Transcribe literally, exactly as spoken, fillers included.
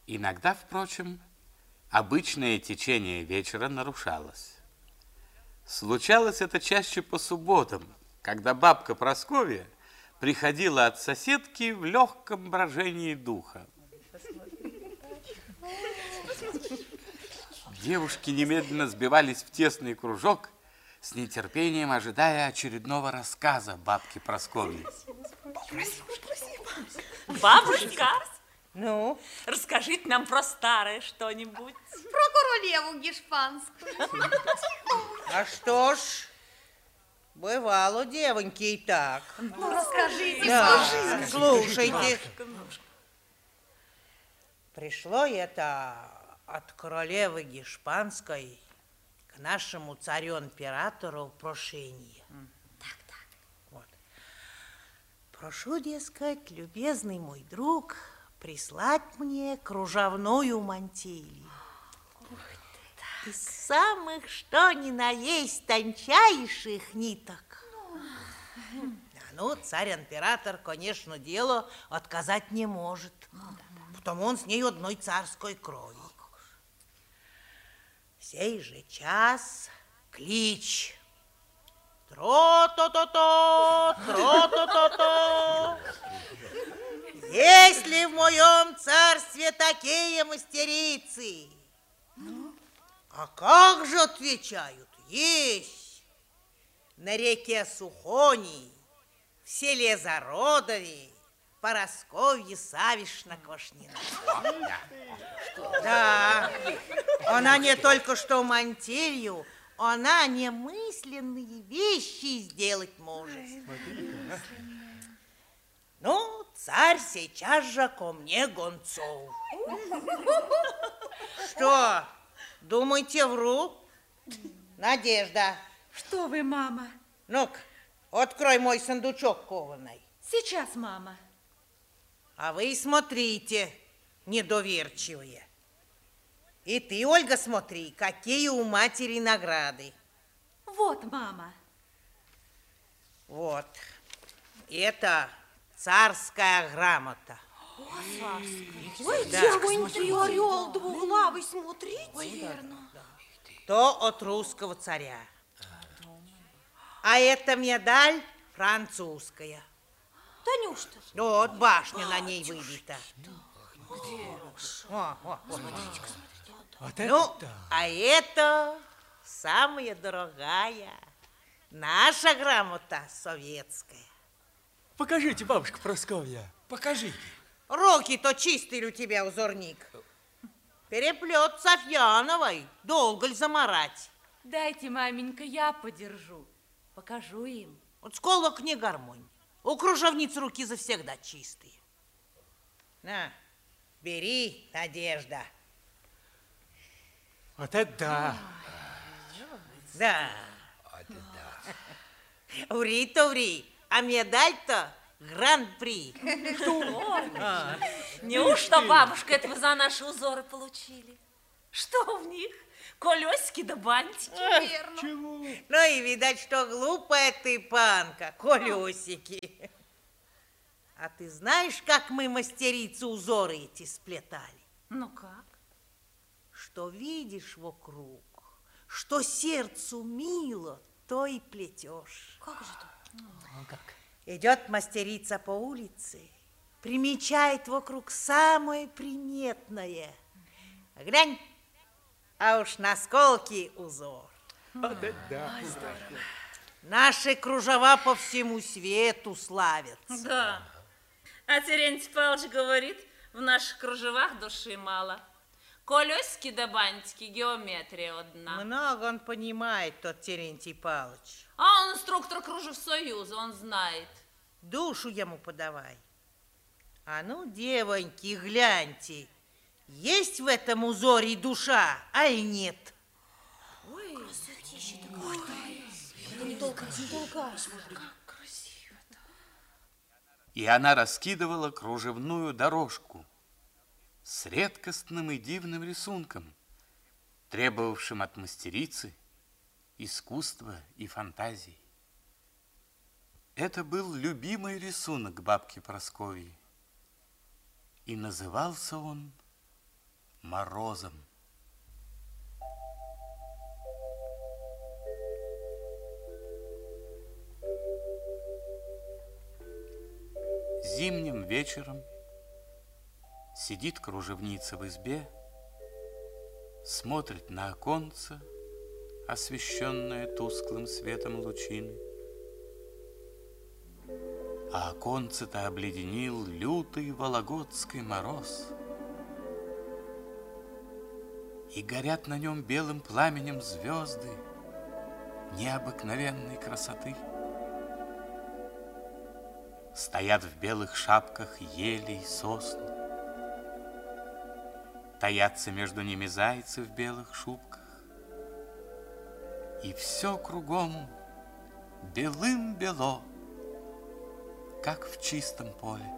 Иногда, впрочем, обычное течение вечера нарушалось. Случалось это чаще по субботам, когда бабка Прасковья приходила от соседки в легком брожении духа. Девушки немедленно сбивались в тесный кружок, с нетерпением ожидая очередного рассказа бабки Прасковьи. Бабушка, ну, расскажите нам про старое что-нибудь. Про королеву гешпанскую. А что ж, бывало, девоньки, и так. Ну, расскажите, Да, слушайте. слушайте. Пришло это от королевы гешпанской к нашему царю-императору прошение. Так, так. Вот. Прошу, дескать, любезный мой друг, прислать мне кружевную мантилью. Из самых, что ни на есть, тончайших ниток. Ну, ну царь-император, конечно, дело отказать не может, потому он с ней одной царской крови. Сей же час клич. Тро-то-то-то, тро-то-то-то. Есть ли в моем царстве такие мастерицы? А как же, отвечают, есть. На реке Сухони, в селе Зародове, Парасковье Савишна Квашнина. Да, она не только что мантилью, она немысленные вещи сделать может. Ну, царь сейчас же ко мне гонцов. Что, думаете, вру? Надежда. Что вы, мама? Ну-ка, открой мой сундучок кованый. Сейчас, мама. А вы смотрите, недоверчивые. И ты, Ольга, смотри, какие у матери награды. Вот, мама. Вот. Это царская грамота. Ой, Да. девоньки, орел двуглавый, смотрите. Верно. То от русского царя. А эта медаль французская. Да неужто? Вот башня на ней выбита. О, о, о. Вот Ну, это да. а это самая дорогая. Наша грамота советская. Покажите, бабушка Прасковья, покажите. Руки-то чистый у тебя, узорник. Переплет Софьяновой. Долго ли замарать? Дайте, маменька, я подержу. Покажу им. Вот сколок не гармонь. У кружевниц руки завсегда чистые. На, бери, Надежда. Вот это да. Да. Ври-то ври, а медаль-то гран-при. Неужто, бабушка, это вы за наши узоры получили? Что в них? Колесики да бантики? Верно. Чего? Ну и видать, что глупая ты, панка, колесики. А ты знаешь, как мы, мастерицы, узоры эти сплетали? Ну как? Что видишь вокруг, что сердцу мило, то и плетешь. Как же так? Ну, как? Идет мастерица по улице, примечает вокруг самое приметное. Глянь, а уж на сколки узор. Вот это да. Наши кружева по всему свету славятся. Да. А Терентий Павлович говорит, в наших кружевах души мало. Колесики да бантики, геометрия одна. Много он понимает, тот Терентий Павлович. А он инструктор кружев Союза, он знает. Душу ему подавай. А ну, девоньки, гляньте, есть в этом узоре душа, а и нет. Ой, красотища такая. Не только, не только. И она раскидывала кружевную дорожку с редкостным и дивным рисунком, требовавшим от мастерицы искусства и фантазии. Это был любимый рисунок бабки Прасковьи, и назывался он морозом. Зимним вечером сидит кружевница в избе, смотрит на оконце, освещенное тусклым светом лучины. А оконце-то обледенил лютый вологодский мороз, и горят на нем белым пламенем звезды необыкновенной красоты. Стоят в белых шапках ели и сосны, таятся между ними зайцы в белых шубках, и все кругом белым-бело, как в чистом поле.